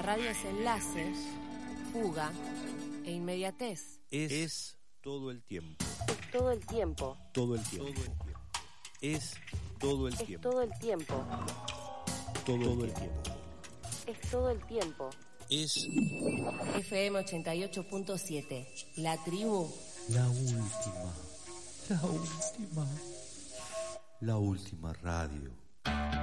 radio es enlace, fuga e inmediatez. Es todo el tiempo. Es todo el tiempo. Todo el tiempo. Es todo el tiempo. Todo el tiempo. Todo el tiempo. Es todo el tiempo. Es FM 88.7. La tribu. la última. La última radio.